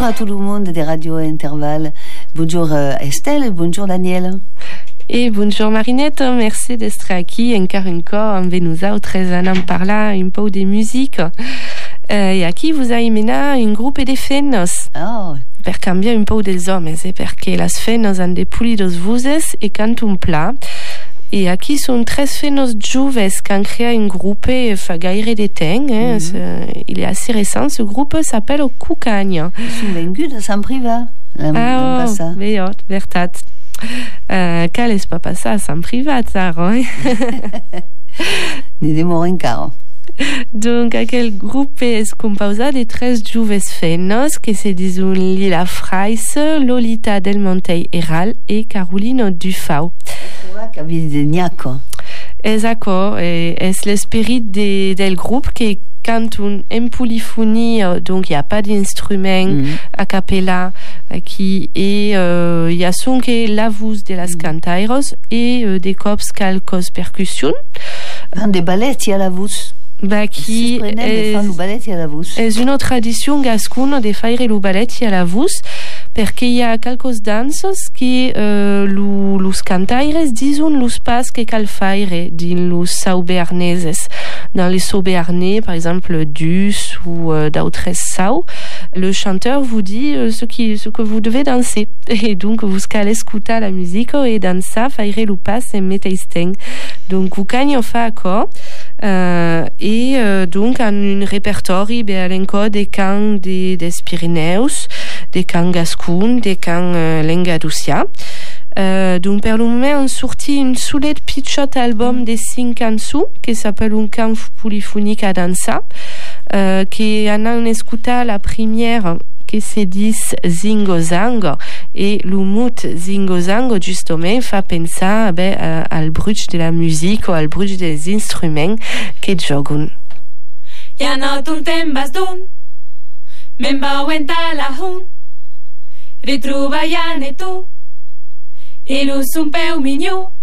à tout le monde des radios Intervalle. Bonjour Estelle, bonjour Daniel. Et bonjour Marinette, merci d'être ici encore une fois avec nous autres en parlant un peu de musique. Et ici vous avez mené un groupe de fenos. Oh. Per cambiare un po' des hommes, perché las fenos han de pulidos voces e canto un pla. E aquí són 3 fenos joves qui han créé un groupe fa gaire de temps. Il est assez récent. Ce groupe s'appelle Cucagna. Ils sont venus de Sant Privat. Veot, veritat. Cal és pas passar a Sant Privat, Sara. Ni demora encara. Donc, aquel groupe es composa de 3 joves fenos que se disun Lila Freis, Lolita Del Montey Heral e Carolina Dufau. Exacto, es l'esprit del groupe que cante en polyphonie, donc il n'y a pas d'instrument a cappella qui et il y a son que la voix de las cantairos et des cops calcos percussion. Des balletti à la voix. Qui è una tradizione gascuna di fare lo balletti alla voce perché hi ha qualcos danzos che los cantaires disun los pas che cal fare din los sauberneses. Dans les sauts béarnais, par exemple Dus ou d'autres sauts, le chanteur vous dit ce que vous devez danser. Et donc, vous allez écouter la musique et danser, faire le pas et mettre donc, Cucagna fa accord. Donc en un répertoire encore des cants des Pyrénées, des cants gascons, des cants lengadocia. Donc per le moment on sorti une soulette pitchot album de 5 cançons qui s'appelle un camp polyphonique à dansa qui en a écouté la première qui se dit Zingo Zango et le mot Zingo Zango justement fait penser al bruit de la musique ou al bruit des instruments qui jouent. Ja no tuntem vas d'un, me'n va wenta la hun, retroba ja ne tu, e lo son peu mignó,